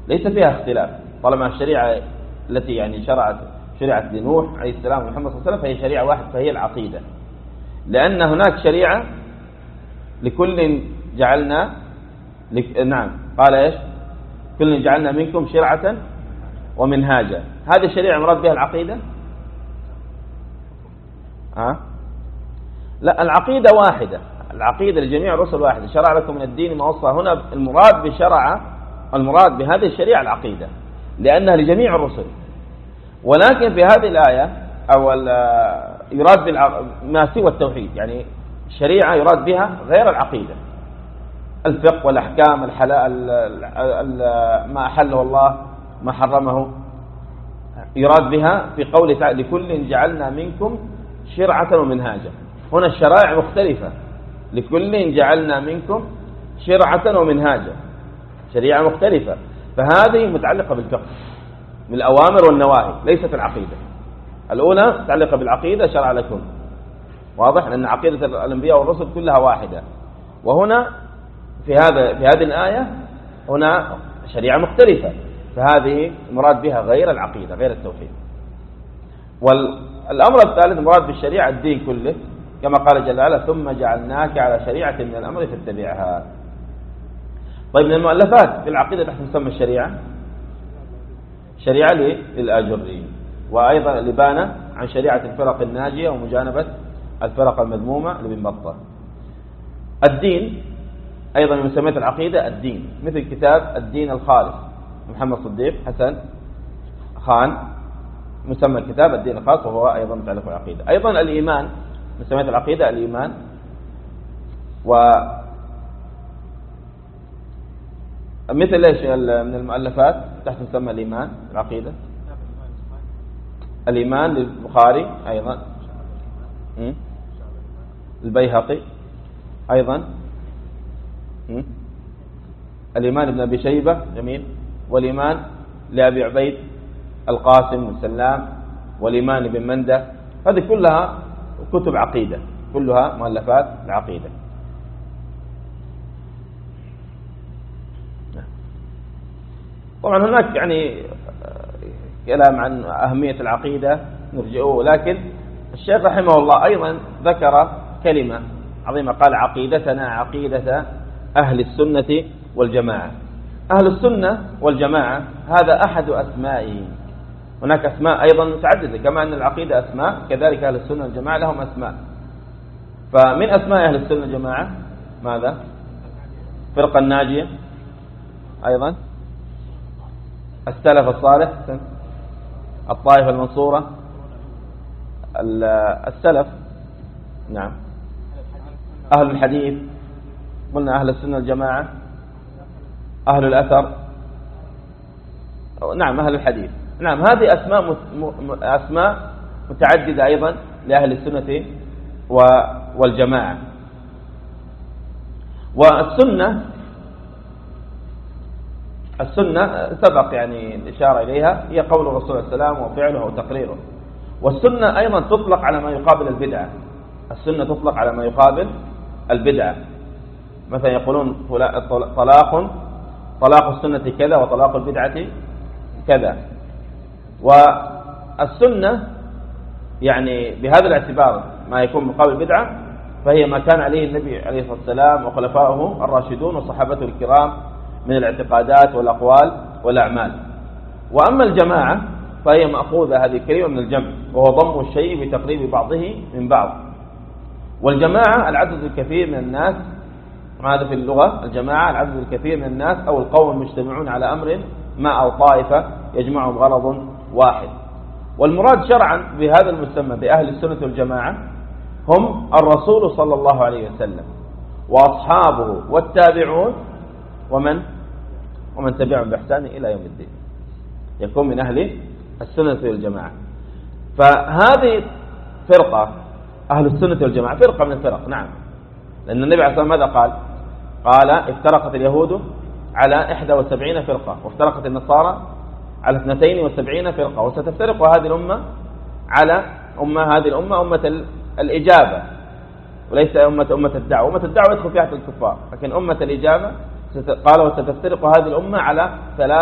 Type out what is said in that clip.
ليس فيها اختلاف، طالما الشريعة التي يعني شرعت لنوح عليه السلام ومحمد صلى الله عليه وسلم فهي شريعة واحدة، فهي العقيدة. لأن هناك شريعة لكل جعلنا نعم قال إيش؟ كل جعلنا منكم شرعة ومنهاجا. هذه الشريعة مراد بها العقيدة؟ لا، العقيدة واحدة، العقيدة لجميع الرسل واحدة. شرع لكم من الدين ما وصى. هنا المراد بهذه الشريعة العقيدة لأنها لجميع الرسل. ولكن في هذه الآية أو يراد ما سوى التوحيد، يعني الشريعة يراد بها غير العقيدة، الفقه والأحكام، الحلال، ما أحله الله ما حرمه، يراد بها في قوله تعالى لكل جعلنا منكم شرعة ومنهاجا. هنا الشرائع مختلفة، لكل جعلنا منكم شرعة ومنهاجا، شريعة مختلفة. فهذه متعلقة بالفقه من الأوامر والنواهي، ليست العقيدة. الأولى متعلقة بالعقيدة، شرع لكم، واضح لأن عقيدة الأنبياء والرسل كلها واحدة. وهنا في هذه الآية هنا شريعة مختلفة، فهذه مراد بها غير العقيدة، غير التوحيد. والأمر الثالث مراد بالشريعة الدين كله، كما قال جل وعلا ثم جعلناك على شريعة من الأمر فاتبعها. طيب، من المؤلفات في العقيدة تحت مسمى الشريعة شريعة للآجري، وأيضا الإبانة عن شريعة الفرق الناجية ومجانبة الفرق المذمومة لابن بطة. الدين أيضا من مسميات العقيدة الدين، مثل كتاب الدين الخالص محمد صديق حسن خان، مسمى الكتاب الدين الخالص، وهو أيضا متعلق بالعقيدة. أيضا الإيمان من مسميات العقيدة الإيمان. مثل ايش من المؤلفات تحت مسمى الإيمان العقيدة؟ الإيمان للبخاري أيضا، البيهقي أيضا، الإيمان ابن أبي شيبة جميل، والإيمان لأبي عبيد القاسم بن سلام، والإيمان ابن مندة. هذه كلها كتب عقيدة، كلها مؤلفات العقيدة. طبعا هناك يعني كلام عن أهمية العقيدة نرجعه، لكن الشيخ رحمه الله أيضا ذكر كلمة عظيمة، قال عقيدتنا عقيدة أهل السنة والجماعة. أهل السنة والجماعة هذا أحد أسمائه، هناك أسماء أيضا متعددة، كما أن العقيدة أسماء كذلك أهل السنة والجماعة لهم أسماء. فمن أسماء أهل السنة والجماعة ماذا؟ فرقة الناجية، أيضا السلف الصالح، الطائفة المنصورة، السلف، نعم، أهل الحديث، قلنا أهل السنة والجماعة، أهل الأثر، نعم أهل الحديث، نعم. هذه أسماء متعددة أيضا لأهل السنة والجماعة. والسنة سبق يعني الإشارة إليها، هي قول الرسول صلى الله عليه وسلم وفعله وتقريره. والسنة أيضا تطلق على ما يقابل البدعة، السنة تطلق على ما يقابل البدعة. مثلا يقولون طلاق السنة كذا وطلاق البدعة كذا. والسنة يعني بهذا الاعتبار ما يكون مقابل البدعة، فهي ما كان عليه النبي عليه الصلاة والسلام وخلفائه الراشدون وصحابته الكرام من الاعتقادات والأقوال والأعمال. وأما الجماعة فهي مأخوذة هذه الكلمة من الجمع، وهو ضم الشيء بتقريب بعضه من بعض. والجماعة العدد الكثير من الناس، هذا في اللغة الجماعة العدد الكثير من الناس أو القوم المجتمعون على أمر ما أو طائفة يجمعهم غرض واحد. والمراد شرعا بهذا المسمى بأهل السنة والجماعة هم الرسول صلى الله عليه وسلم وأصحابه والتابعون ومن تبعهم بإحسان إلى يوم الدين، يكون من أهل السنة والجماعة. فهذه فرقة أهل السنة والجماعة فرقة من الفرق، نعم، لأن النبي عليه الصلاة والسلام ماذا قال افترقت اليهود على 71 فرقة، وافترقت النصارى على 72 فرقة، وستفترق هذه الأمة على هذه الأمة أمة الإجابة، وليس أمة الدعوة. أمة الدعوة يدخل فيها الكفار، لكن أمة الإجابة قال وستفترق هذه الأمة على